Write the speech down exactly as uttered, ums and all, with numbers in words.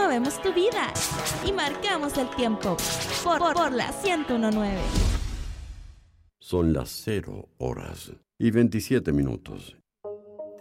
movemos tu vida y marcamos el tiempo por, por, por la ciento uno punto nueve. Son las cero horas y veintisiete minutos.